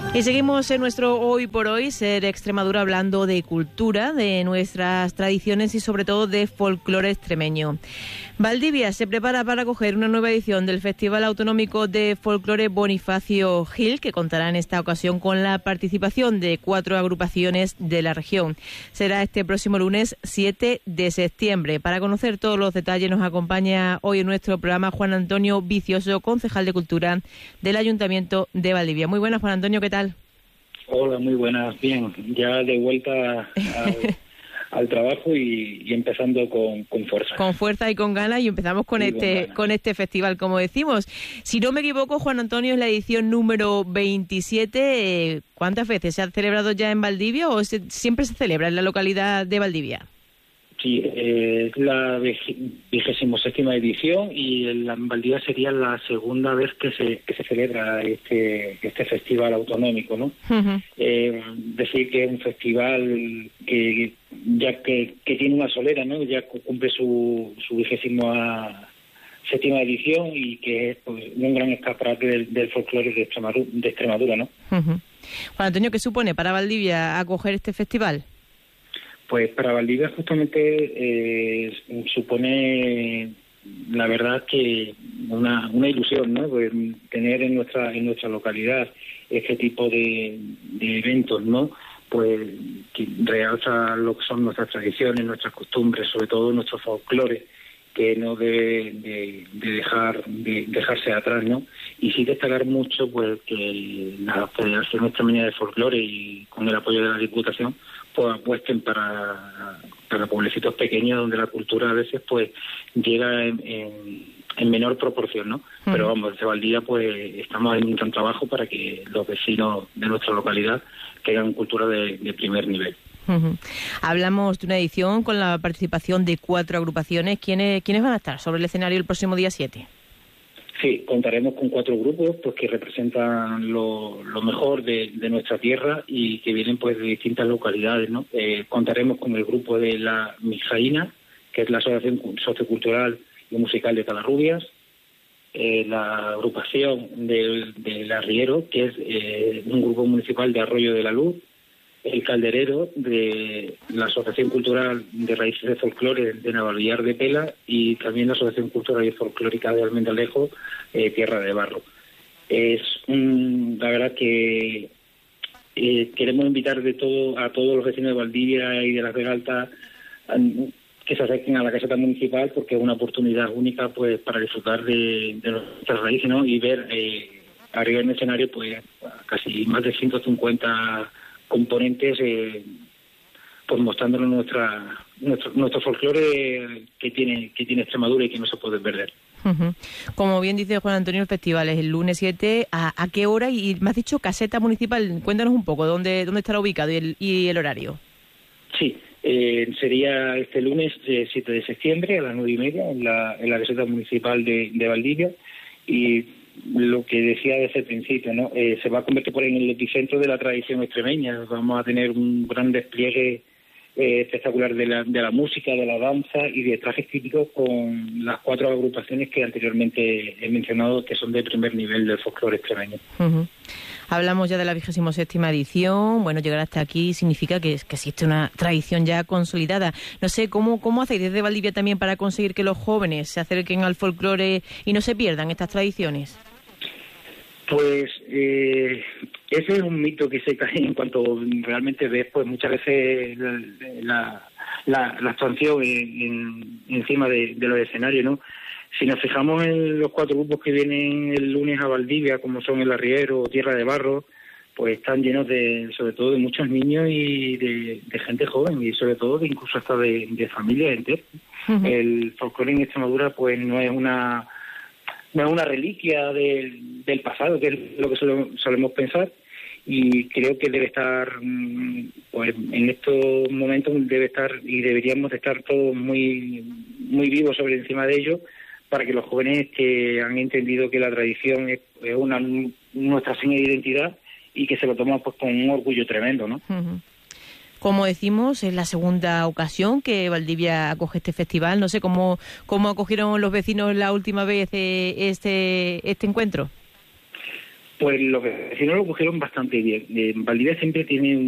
Y seguimos en nuestro Hoy por Hoy, Ser Extremadura, hablando de cultura, de nuestras tradiciones y sobre todo de folclore extremeño. Valdivia se prepara para acoger una nueva edición del Festival Autonómico de Folclore Bonifacio Gil, que contará en esta ocasión con la participación de 4 agrupaciones de la región. Será este próximo lunes 7 de septiembre. Para conocer todos los detalles nos acompaña hoy en nuestro programa Juan Antonio Vicioso, concejal de Cultura del Ayuntamiento de Valdivia. Muy buenas, Juan Antonio, ¿qué tal? Hola, muy buenas. Bien, ya de vuelta al trabajo y empezando con fuerza. Con fuerza y con ganas, y empezamos con este festival, como decimos. Si no me equivoco, Juan Antonio, es la edición número 27. ¿Cuántas veces se ha celebrado ya en Valdivia o siempre se celebra en la localidad de Valdivia? Sí, es la 27ª edición y en Valdivia sería la segunda vez que se celebra este festival autonómico, ¿no? Uh-huh. Decir que es un festival que tiene una solera, ¿no? Ya cumple su 27ª edición y que es pues, un gran escaparate del folclore de Extremadura, ¿no? Uh-huh. Juan Antonio, ¿qué supone para Valdivia acoger este festival? Pues para Valdivia justamente supone, la verdad, que una ilusión, ¿no? Pues tener en nuestra localidad este tipo de eventos, ¿no? Pues que realza lo que son nuestras tradiciones, nuestras costumbres, sobre todo nuestro folclore, que no debe de dejarse atrás, ¿no? Y sí destacar mucho pues que la Federación Extremeña de Folclore y con el apoyo de la Diputación pues apuesten para pueblecitos pequeños donde la cultura a veces pues llega en menor proporción, ¿no? Uh-huh. Pero vamos, desde Valdivia pues estamos en un gran trabajo para que los vecinos de nuestra localidad tengan cultura de primer nivel. Uh-huh. Hablamos de una edición con la participación de 4 agrupaciones. ¿Quiénes van a estar sobre el escenario el próximo día 7? Sí, contaremos con 4 grupos pues que representan lo mejor de nuestra tierra y que vienen pues de distintas localidades, ¿no? Contaremos con el grupo de la Mijaína, que es la Asociación Sociocultural y Musical de Calarrubias, la agrupación del Arriero, que es un grupo municipal de Arroyo de la Luz, el Calderero de la Asociación Cultural de Raíces de Folclore de Navalvillar de Pela y también la Asociación Cultural y Folclórica de Almendalejo, Tierra de Barro. La verdad que queremos invitar a todos los vecinos de Valdivia y de Las Vegas Altas que se acerquen a la caseta municipal porque es una oportunidad única pues para disfrutar de nuestras raíces, ¿no? Y ver arriba en el escenario pues casi más de 150 componentes pues mostrándonos nuestro folclore que tiene Extremadura y que no se puede perder. Uh-huh. Como bien dice Juan Antonio, el festival es el lunes 7. ¿A qué hora? Y me has dicho caseta municipal. Cuéntanos un poco dónde estará ubicado y el horario. Sí, sería este lunes 7 de septiembre a las 9:30 en la caseta municipal de Valdivia. Y lo que decía desde el principio, ¿no? Se va a convertir por ahí en el epicentro de la tradición extremeña. Vamos a tener un gran despliegue espectacular de la música, de la danza y de trajes típicos con las 4 agrupaciones que anteriormente he mencionado que son de primer nivel del folclore extremeño. Uh-huh. Hablamos ya de la 27ª edición. Bueno, llegar hasta aquí significa que existe una tradición ya consolidada. No sé, ¿cómo hacéis desde Valdivia también para conseguir que los jóvenes se acerquen al folclore y no se pierdan estas tradiciones? Pues ese es un mito que se cae en cuanto realmente ves pues muchas veces la actuación encima de los escenarios, ¿no? Si nos fijamos en los 4 grupos que vienen el lunes a Valdivia, como son el Arriero o Tierra de Barro, pues están llenos sobre todo de muchos niños y de gente joven y sobre todo incluso hasta de familias enteras. Uh-huh. El folclore en Extremadura pues no es una reliquia del pasado, que es lo que solemos pensar, y creo que debe estar, pues en estos momentos debe estar y deberíamos de estar todos muy muy vivos sobre encima de ello, para que los jóvenes que han entendido que la tradición es nuestra seña de identidad y que se lo toman pues con un orgullo tremendo, ¿no? Uh-huh. Como decimos, es la segunda ocasión que Valdivia acoge este festival. No sé cómo acogieron los vecinos la última vez este encuentro. Pues los vecinos lo cogieron bastante bien. Valdivia siempre tiene